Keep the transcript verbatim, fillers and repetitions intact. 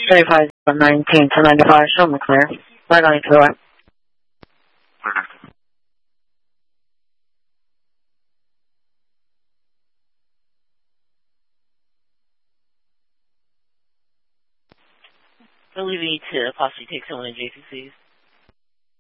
thirty-five nineteen to ninety-five, show me clear. Right on to it. So we need to possibly take someone in J C Cs.